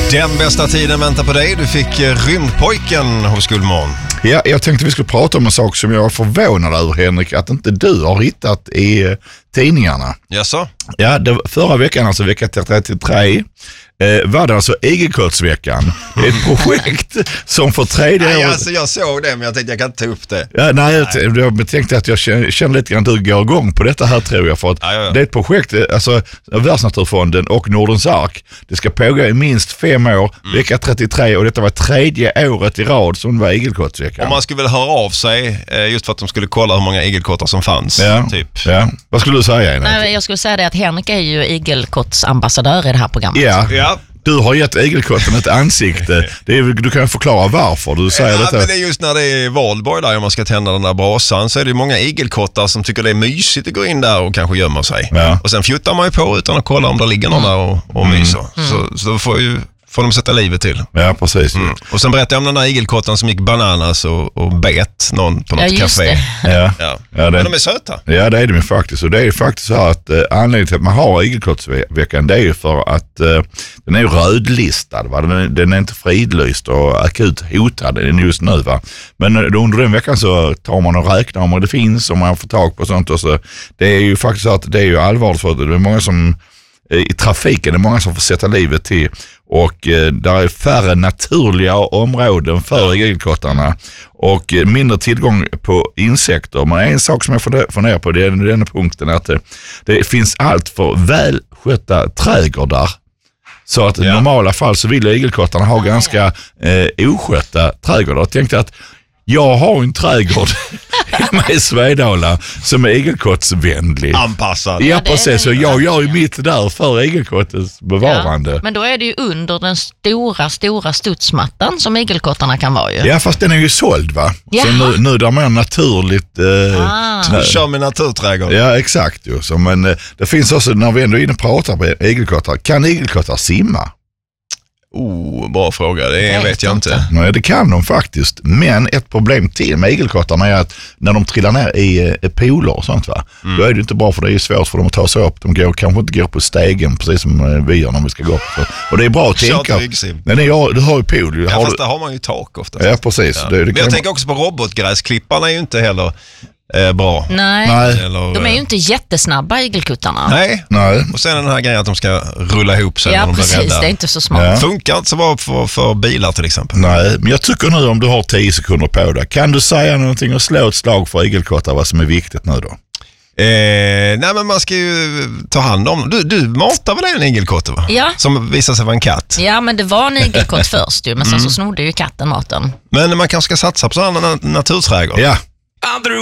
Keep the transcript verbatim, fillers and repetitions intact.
Den bästa tiden väntar på dig. Du fick Rymdpojken hos Gullmån. Ja, jag tänkte vi skulle prata om en sak som jag är förvånad över, Henrik, att inte du har hittat i eh, tidningarna. Jaså? Ja, det, förra veckan, alltså vecka trettiotre, eh, var det alltså Igelkottsveckan. Det är ett projekt som för tredje Nej, året... alltså jag såg det, men jag tänkte jag kan inte ta upp det. Ja, nej, jag, jag tänkte att jag känner, känner lite grann att du går igång på detta här, tror jag. För att ja, ja, ja. det är ett projekt, alltså Världsnaturfonden och Nordens ark. Det ska pågå i minst fem år, mm. vecka trettiotre, och detta var tredje året i rad som var Igelkottsveckan. Och man skulle väl höra av sig just för att de skulle kolla hur många igelkottar som fanns. Ja, typ. Ja. Vad skulle du säga? Nej, jag skulle säga det att Henrik är ju igelkottsambassadör i det här programmet. Ja. Ja. Du har gett igelkotten ett ansikte. Det är, du kan förklara varför du säger ja, detta. Men det är just när det är valborg där, om man ska tända den där brasan, så är det många igelkottar som tycker det är mysigt att gå in där och kanske gömma sig. Ja. Och sen fjuttar man ju på utan att kolla om det ligger någon där och, och mm. myser. Mm. Så, så då får ju får de sätta livet till. Ja, precis. Mm. Och sen berättade jag om den där igelkotten som gick bananas och, och bet någon på något ja, café. Det. Ja. Ja. Ja, det, men de är söta. Ja, det är de ju faktiskt. Och det är ju faktiskt så här att eh, anledningen till att man har igelkottsveckan, det är ju för att eh, den är ju rödlistad. Va? Den, är, den är inte fridlyst och akut hotad just nu. Va? Men under den veckan så tar man och räknar om det finns, om man får tag på sånt. Och så, det är ju faktiskt så att det är ju allvarligt, för att det är många som i trafiken, det är många som får sätta livet till, och eh, där är färre naturliga områden för igelkottarna och eh, mindre tillgång på insekter. Men en sak som jag funderar på, det är den punkten att det, det finns allt för välskötta trädgårdar. Så att i ja. normala fall så vill igelkottarna ha ganska eh, oskötta trädgårdar. Jag tänkte att jag har en trädgård hemma i Svedala som är igelkottsvänlig. Anpassad. Ja, precis. Så jag gör ju mitt där för igelkottens bevarande. Ja, men då är det ju under den stora, stora studsmattan som igelkottarna kan vara ju. Ja, fast den är ju såld, va? Jaha. Så nu, nu är det mer naturligt. Eh, ah. Du kör med naturträdgård. Ja, exakt. Ju. Så, men eh, det finns också, när vi ändå är inne och pratar på igelkottar, kan igelkottar simma? Oh, bra fråga. Det jag vet, vet jag inte. inte. Nej, det kan de faktiskt. Men ett problem till med igelkottarna är att när de trillar ner i eh, pooler och sånt, va? Mm. Då är det inte bra, för det är svårt för dem att ta sig upp. De går, kanske inte går på stegen precis som eh, vi gör när vi ska gå upp. Så. Och det är bra att tänka. Nej, nej, ja, du har ju pool. Ja, har fast du... där har man ju tak ofta. Ja, precis. Ja. Det, det Men jag kan... tänker också på robotgräsklipparna är ju inte heller eh, bra. Nej, Nej. Eller, de är ju inte jättesnabba igelkottarna. Nej. nej. Och sen den här grejen att de ska rulla ihop sig Ja, när de blir precis. rädda. Det är inte så smart. Ja. Funkar inte så bra för, för bilar till exempel. Nej, men jag tycker nu, om du har tio sekunder på dig, kan du säga någonting och slå ett slag för igelkottar, vad som är viktigt nu då? Eh, nej, men man ska ju ta hand om. Du, du matar väl en igelkott, va? Ja. Som visar sig vara en katt. Ja, men det var en igelkott först ju, men sen Mm. så snodde ju katten maten. Men man kanske ska satsa på sådana naturträdgård. Ja.